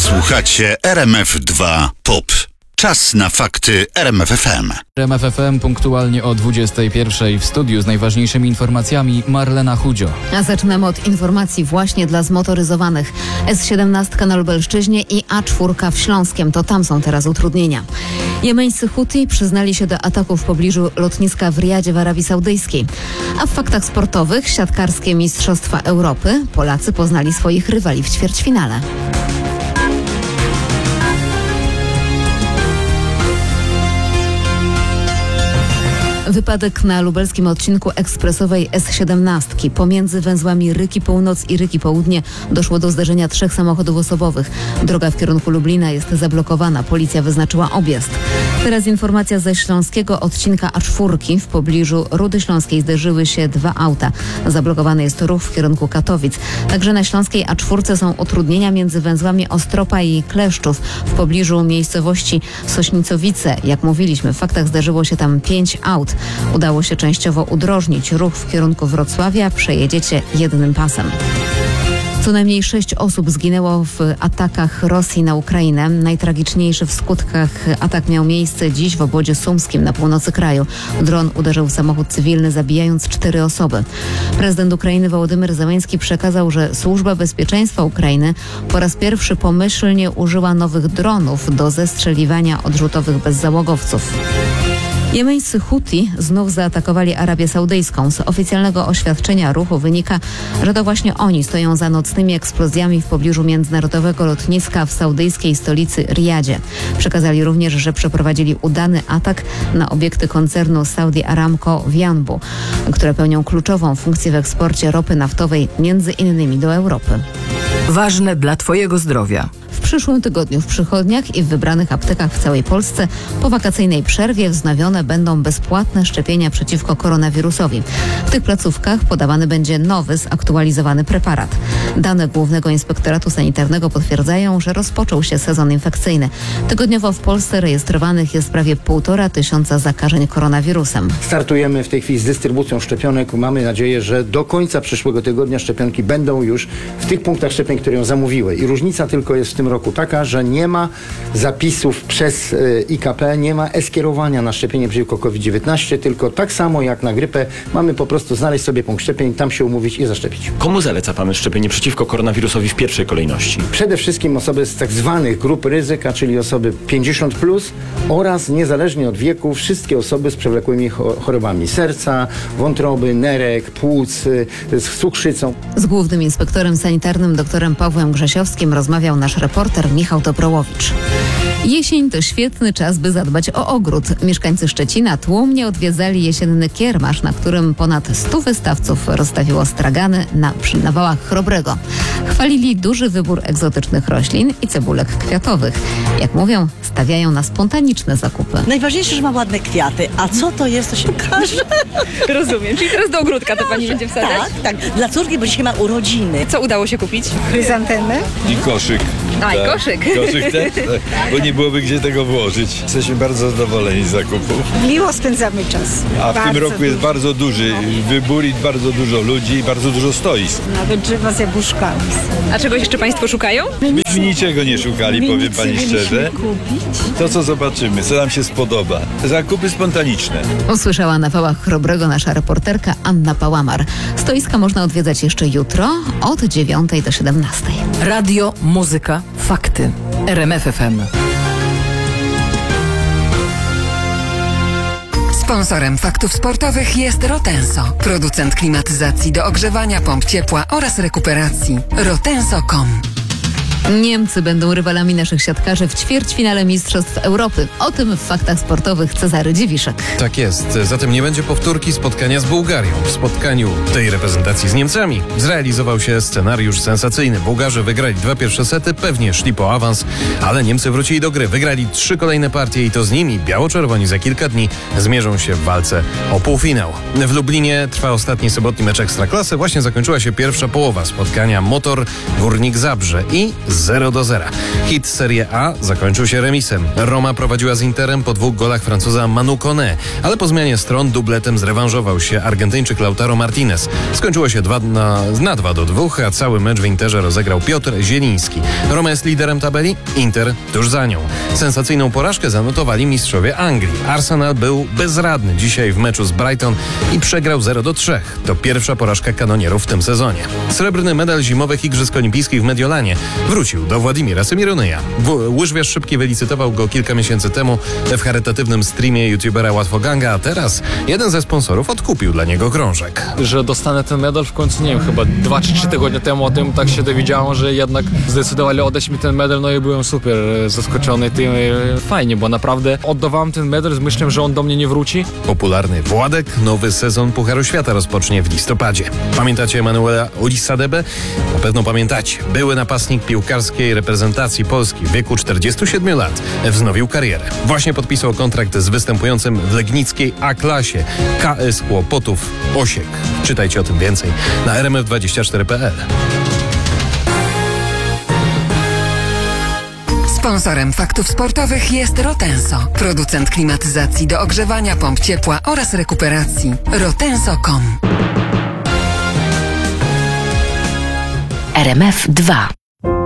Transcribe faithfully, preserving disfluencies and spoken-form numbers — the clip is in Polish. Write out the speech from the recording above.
Słuchacie R M F dwa Top. Czas na fakty R M F F M. R M F F M punktualnie o dwudziestej pierwszej w studiu z najważniejszymi informacjami Marlena Chudzio. A zaczynamy od informacji właśnie dla zmotoryzowanych. S siedemnaście na Lubelszczyźnie i A cztery w Śląskiem. To tam są teraz utrudnienia. Jemeńscy Huti przyznali się do ataku w pobliżu lotniska w Riyadzie w Arabii Saudyjskiej. A w faktach sportowych siatkarskie Mistrzostwa Europy. Polacy poznali swoich rywali w ćwierćfinale. Wypadek na lubelskim odcinku ekspresowej S siedemnaście. Pomiędzy węzłami Ryki Północ i Ryki Południe doszło do zderzenia trzech samochodów osobowych. Droga w kierunku Lublina jest zablokowana. Policja wyznaczyła objazd. Teraz informacja ze śląskiego odcinka A cztery. W pobliżu Rudy Śląskiej zderzyły się dwa auta. Zablokowany jest ruch w kierunku Katowic. Także na śląskiej A cztery są utrudnienia między węzłami Ostropa i Kleszczów. W pobliżu miejscowości Sośnicowice. Jak mówiliśmy, w faktach zdarzyło się tam pięć aut. Udało się częściowo udrożnić ruch w kierunku Wrocławia. Przejedziecie jednym pasem. Co najmniej sześć osób zginęło w atakach Rosji na Ukrainę. Najtragiczniejszy w skutkach atak miał miejsce dziś w obwodzie sumskim na północy kraju. Dron uderzył w samochód cywilny, zabijając cztery osoby. Prezydent Ukrainy Wołodymyr Zełenski przekazał, że Służba Bezpieczeństwa Ukrainy po raz pierwszy pomyślnie użyła nowych dronów do zestrzeliwania odrzutowych bezzałogowców. Jemeńscy Huti znów zaatakowali Arabię Saudyjską. Z oficjalnego oświadczenia ruchu wynika, że to właśnie oni stoją za nocnymi eksplozjami w pobliżu międzynarodowego lotniska w saudyjskiej stolicy Riyadzie. Przekazali również, że przeprowadzili udany atak na obiekty koncernu Saudi Aramco w Janbu, które pełnią kluczową funkcję w eksporcie ropy naftowej, między innymi do Europy. Ważne dla Twojego zdrowia. W przyszłym tygodniu w przychodniach i w wybranych aptekach w całej Polsce po wakacyjnej przerwie wznowione będą bezpłatne szczepienia przeciwko koronawirusowi. W tych placówkach podawany będzie nowy, zaktualizowany preparat. Dane Głównego Inspektoratu Sanitarnego potwierdzają, że rozpoczął się sezon infekcyjny. Tygodniowo w Polsce rejestrowanych jest prawie półtora tysiąca zakażeń koronawirusem. Startujemy w tej chwili z dystrybucją szczepionek. Mamy nadzieję, że do końca przyszłego tygodnia szczepionki będą już w tych punktach szczepień, które ją zamówiły. I różnica tylko jest w tym roku taka, że nie ma zapisów przez y, I K P, nie ma e-skierowania na szczepienie przeciwko COVID dziewiętnaście, tylko tak samo jak na grypę mamy po prostu znaleźć sobie punkt szczepień, tam się umówić i zaszczepić. Komu zaleca Pan szczepienie przeciwko koronawirusowi w pierwszej kolejności? Przede wszystkim osoby z tak zwanych grup ryzyka, czyli osoby pięćdziesiąt plus oraz niezależnie od wieku wszystkie osoby z przewlekłymi chorobami serca, wątroby, nerek, płuc, y, z cukrzycą. Z głównym inspektorem sanitarnym doktorem Pawłem Grzesiowskim rozmawiał nasz reporter Michał Toprołowicz. Jesień to świetny czas, by zadbać o ogród. Mieszkańcy Szczecina tłumnie odwiedzali jesienny kiermasz, na którym ponad stu wystawców rozstawiło stragany na, na wałach Chrobrego. Chwalili duży wybór egzotycznych roślin i cebulek kwiatowych. Jak mówią, stawiają na spontaniczne zakupy. Najważniejsze, że ma ładne kwiaty. A co to jest, to się okaże. Rozumiem. Czyli teraz do ogródka to pani będzie wsadzać? Tak, tak. Dla córki, bo dzisiaj ma urodziny. Co udało się kupić? Chryzantemy. I koszyk. A, i koszyk. Koszyk też, tak, bo nie byłoby gdzie tego włożyć. Jesteśmy bardzo zadowoleni z zakupów. Miło spędzamy czas. A w bardzo tym roku jest dużo. bardzo duży wybór i bardzo dużo ludzi i bardzo dużo stoisk. Nawet drzewa z jabłuszkami. A czegoś jeszcze państwo szukają? Myśmy niczego nie szukali, My powiem nic pani nie szczerze. mieliśmy kupić. To, co zobaczymy, co nam się spodoba. Zakupy spontaniczne. Usłyszała na wałach Chrobrego nasza reporterka Anna Pałamar. Stoiska można odwiedzać jeszcze jutro od dziewiątej do siedemnastej. Radio, muzyka, fakty. R M F F M. Sponsorem faktów sportowych jest Rotenso, producent klimatyzacji do ogrzewania, pomp ciepła oraz rekuperacji. rotenso kropka com. Niemcy będą rywalami naszych siatkarzy w ćwierćfinale Mistrzostw Europy. O tym w faktach sportowych Cezary Dziwiszek. Tak jest. Zatem nie będzie powtórki spotkania z Bułgarią. W spotkaniu tej reprezentacji z Niemcami zrealizował się scenariusz sensacyjny. Bułgarzy wygrali dwa pierwsze sety, pewnie szli po awans, ale Niemcy wrócili do gry. Wygrali trzy kolejne partie i to z nimi biało-czerwoni za kilka dni zmierzą się w walce o półfinał. W Lublinie trwa ostatni sobotni mecz Ekstraklasy. Właśnie zakończyła się pierwsza połowa spotkania Motor Górnik Zabrze i zero do zera. Hit Serie A zakończył się remisem. Roma prowadziła z Interem po dwóch golach Francuza Manu Koné, ale po zmianie stron dubletem zrewanżował się Argentyńczyk Lautaro Martinez. Skończyło się dwa na, na dwa do dwóch, a cały mecz w Interze rozegrał Piotr Zieliński. Roma jest liderem tabeli, Inter tuż za nią. Sensacyjną porażkę zanotowali mistrzowie Anglii. Arsenal był bezradny dzisiaj w meczu z Brighton i przegrał zero do trzech. To pierwsza porażka kanonierów w tym sezonie. Srebrny medal zimowych Igrzysk Olimpijskich w Mediolanie wrócił do Władimira Semiraneja. Łyżwiarz szybki wylicytował go kilka miesięcy temu w charytatywnym streamie youtubera Łatwoganga, a teraz jeden ze sponsorów odkupił dla niego krążek. Że dostanę ten medal w końcu, nie wiem, chyba dwa czy trzy tygodnie temu o tym tak się dowiedziałem, że jednak zdecydowali oddać mi ten medal, no i byłem super zaskoczony tym. Fajnie, bo naprawdę oddawałem ten medal z myślą, że on do mnie nie wróci. Popularny Władek nowy sezon Pucharu Świata rozpocznie w listopadzie. Pamiętacie Emanuela Olisadebe? Na pewno pamiętacie. Były napastnik piłkarskiej reprezentacji Polski w wieku czterdziestu siedmiu lat wznowił karierę. Właśnie podpisał kontrakt z występującym w legnickiej A-klasie K S Kłopotów Osiek. Czytajcie o tym więcej na r m f dwadzieścia cztery kropka p l. Sponsorem faktów sportowych jest Rotenso, producent klimatyzacji do ogrzewania, pomp ciepła oraz rekuperacji. rotenso kropka com. R M F dwa.